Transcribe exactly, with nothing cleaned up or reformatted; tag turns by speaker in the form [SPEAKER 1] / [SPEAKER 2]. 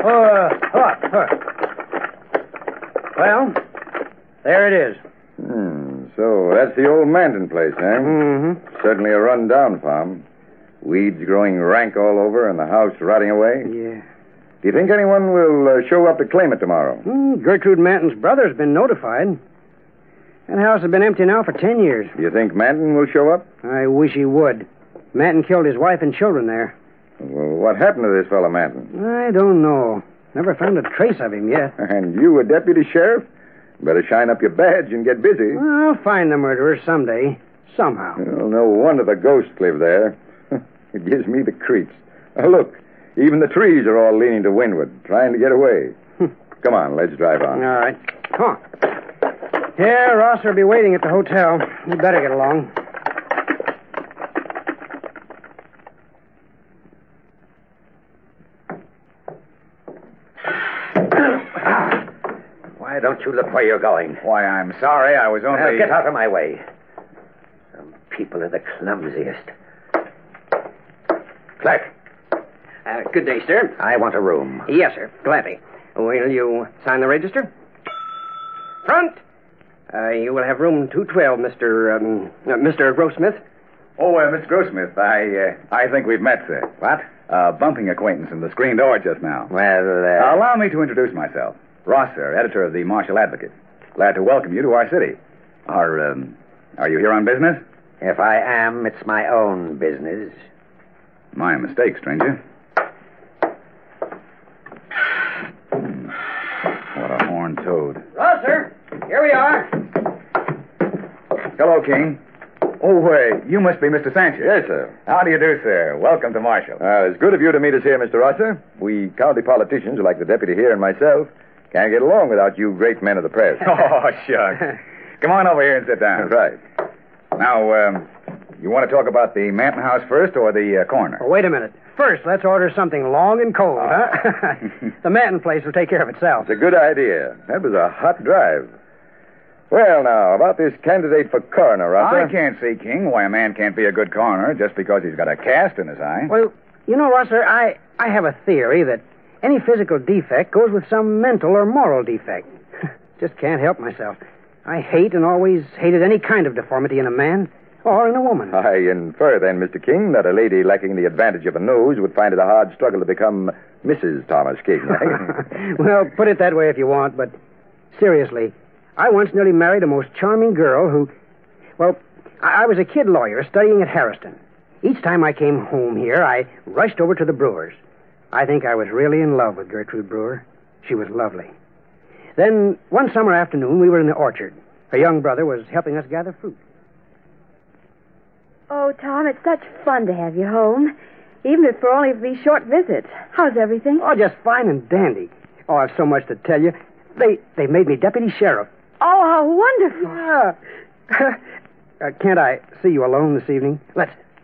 [SPEAKER 1] Oh, uh, hold on, hold on. Well, there it is.
[SPEAKER 2] Hmm, so that's the old Manton place, eh?
[SPEAKER 1] Mm-hmm.
[SPEAKER 2] Certainly a run-down farm. Weeds growing rank all over and the house rotting away.
[SPEAKER 1] Yeah.
[SPEAKER 2] Do you think anyone will uh, show up to claim it tomorrow?
[SPEAKER 1] Mm, Gertrude Manton's brother's been notified. That house has been empty now for ten years.
[SPEAKER 2] Do you think Manton will show up?
[SPEAKER 1] I wish he would. Manton killed his wife and children there.
[SPEAKER 2] Well, what happened to this fellow Manton?
[SPEAKER 1] I don't know. Never found a trace of him yet.
[SPEAKER 2] And you, a deputy sheriff? Better shine up your badge and get busy.
[SPEAKER 1] Well, I'll find the murderer someday. Somehow.
[SPEAKER 2] Well, no wonder the ghosts live there. It gives me the creeps. Uh, look, even the trees are all leaning to windward, trying to get away. Come on, let's drive on.
[SPEAKER 1] All right. Come on. Yeah, Ross will be waiting at the hotel. You better get along.
[SPEAKER 3] Why don't you look where you're going?
[SPEAKER 4] Why, I'm sorry. I was only...
[SPEAKER 3] Now, get out of my way. Some people are the clumsiest. Clerk.
[SPEAKER 5] Uh, good day, sir.
[SPEAKER 3] I want a room.
[SPEAKER 5] Yes, sir. Gladly. Will you sign the register? Front! Uh, you will have room two twelve, Mister Um, uh, Mister Grossmith.
[SPEAKER 4] Oh, uh, Mister Grossmith, I, uh, I think we've met, sir.
[SPEAKER 3] What?
[SPEAKER 4] Uh, bumping acquaintance in the screen door just now.
[SPEAKER 3] Well,
[SPEAKER 4] Uh,
[SPEAKER 3] uh...
[SPEAKER 4] allow me to introduce myself. Ross, sir, editor of the Marshall Advocate. Glad to welcome you to our city. Are, um, are you here on business?
[SPEAKER 3] if I am, it's my own business.
[SPEAKER 4] My mistake, stranger. Hmm. What a horned toad.
[SPEAKER 5] Ross, sir. Here we are.
[SPEAKER 4] Hello, King. Oh, wait, you must be Mister Sanchez.
[SPEAKER 2] Yes, sir.
[SPEAKER 4] How do you do, sir? Welcome to Marshall.
[SPEAKER 2] Uh, it's good of you to meet us here, Mister Rosser. We county politicians, like the deputy here and myself, can't get along without you great men of the press.
[SPEAKER 4] Oh, shucks. Come on over here and sit down.
[SPEAKER 2] Right.
[SPEAKER 4] Now, um, you want to talk about the Manton house first or the uh, coroner?
[SPEAKER 1] Oh, wait a minute. First, let's order something long and cold, huh? The Manton place will take care of itself.
[SPEAKER 2] It's a good idea. That was a hot drive. Well, now, about this candidate for coroner, Rosser.
[SPEAKER 4] I can't see, King, why a man can't be a good coroner just because he's got a cast in his eye.
[SPEAKER 1] Well, you know, Rosser, I, I have a theory that any physical defect goes with some mental or moral defect. Just can't help myself. I hate and always hated any kind of deformity in a man or in a woman.
[SPEAKER 2] I infer, then, Mister King, that a lady lacking the advantage of a nose would find it a hard struggle to become Missus Thomas King.
[SPEAKER 1] Well, put it that way if you want, but seriously, I once nearly married a most charming girl who, well, I, I was a kid lawyer studying at Harrison. Each time I came home here, I rushed over to the Brewers. I think I was really in love with Gertrude Brewer. She was lovely. Then, one summer afternoon, we were in the orchard. Her young brother was helping us gather fruit.
[SPEAKER 6] Oh, Tom, it's such fun to have you home, even if for only these short visits. How's everything?
[SPEAKER 1] Oh, just fine and dandy. Oh, I've so much to tell you. They they made me deputy sheriff.
[SPEAKER 6] Oh, how wonderful.
[SPEAKER 1] Yeah. uh, can't I see you alone this evening? Let's